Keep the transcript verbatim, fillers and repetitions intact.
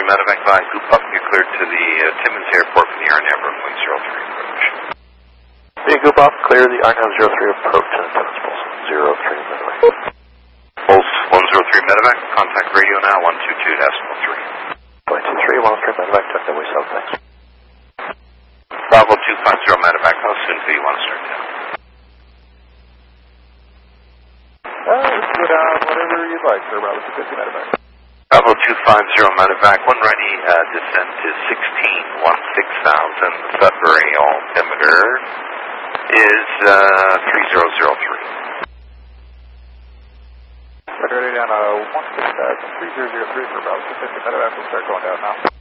three medevac by Goop Up. You're cleared to the uh, Timmins Airport for the R N A one point zero three approach. Hey, Goop Up, clear the R N A zero three approach and Timmins Pulse zero three medevac. Pulse one zero three medevac, contact radio now one two two decimal three. one two three, one three medevac, check that way south, thanks. Bravo two five zero medevac, how soon do you want to start down? Uh, let's go down whatever you'd like, sir, Bravo two fifty medevac. Bravo two five zero medevac, one ready, uh, descent is sixteen one six thousand, Sudbury, altimeter is uh, three zero zero three. Ready down uh, one six thousand, three zero zero three for Bravo two fifty medevac, we'll start going down now.